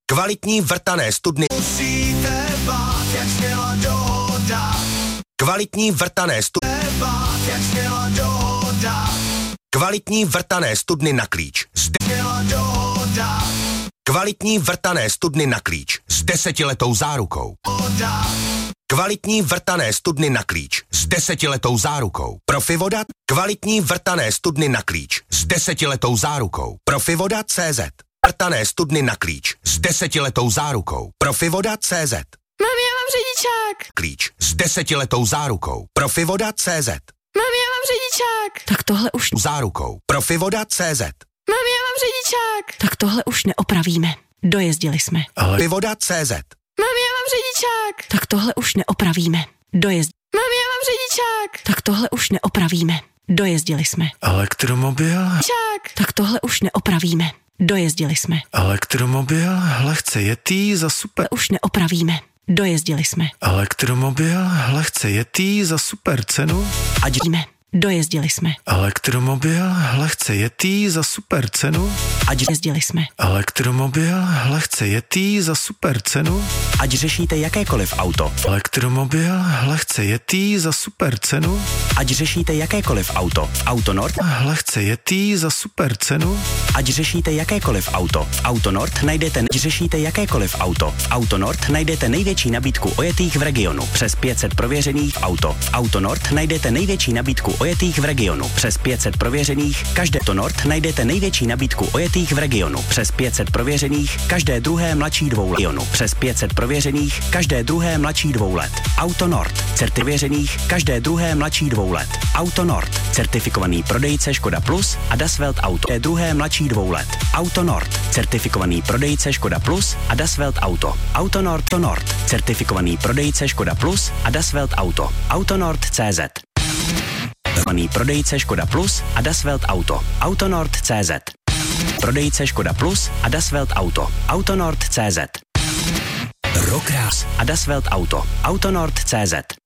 Kvalitní vrtané studny. Musíte bát, jak sněla dohoda. Kvalitní vrtané studny. Jak sněla dohoda. Kvalitní vrtané studny na klíč. Sněla dohoda. Kvalitní vrtané studny na klíč s 10letou zárukou. Dohoda. Kvalitní vrtané studny na klíč s 10letou zárukou. Profivoda. Kvalitní vrtané studny na klíč s 10letou zárukou. Profivoda.cz. Vrtané studny na klíč s 10letou zárukou. Profivoda.cz. Mami, já mám řidičák. Klíč s 10letou zárukou. Profivoda.cz. Mami, já mám řidičák. Tak tohle už... Zárukou. Profivoda.cz. Mami, já mám řidičák. Tak tohle už neopravíme. Dojezdili jsme. Profivoda.cz. Mami, já mám řidičák. Tak tohle už neopravíme. Mami, já mám řidičák. Tak tohle už neopravíme. Dojezdili jsme. Elektromobil? Čák. Tak tohle už neopravíme. Dojezdili jsme. Elektromobil? Lehce jetý za super... Už neopravíme. Dojezdili jsme. Elektromobil? Lehce jetý za super cenu? Ať víme. Dojezdili jsme. Elektromobil? Lehce jetý za super cenu? Ať jezdili jsme. Elektromobil? Lehce jetý za super cenu? Ať řešíte jakékoliv auto. Elektromobil? Lehce jetý za super cenu? Ať řešíte jakékoliv auto. V Autonord. Lehce jetý za super cenu? Ať řešíte jakékoliv auto. V Autonord najdete v Autonord najdete největší nabídku ojetých v regionu. Přes 500 prověřených auto. V Autonord najdete největší nabídku ojetých v regionu. Přes 500 prověřených. Každé Autonord najdete největší nabídku ojetých v regionu. Přes 500 prověřených. Každé druhé mladší 2 let. Přes 500 prověřených. Každé druhé mladší 2 let. Autonord. Certivěřených. Každé druhé mladší 2 let. Autonord. Certifikovaný prodejce Škoda Plus a Das Welt Auto. Druhé mladší 2 let. Autonord. Certifikovaný prodejce Škoda Plus a Das Welt Auto. Autonord. Certifikovaný prodejce Škoda Plus a Das Welt Auto. Autonord.cz. Prodejce Škoda Plus a Das Welt Auto. Autonord.cz. Prodejce Škoda Plus a Das Welt Auto. Autonord.cz. Rockras a Das Welt Auto. Autonord.cz.